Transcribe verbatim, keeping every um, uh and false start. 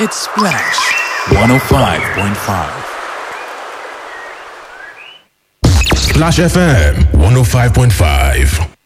It's Splash one oh five point five. Splash F M one oh five point five.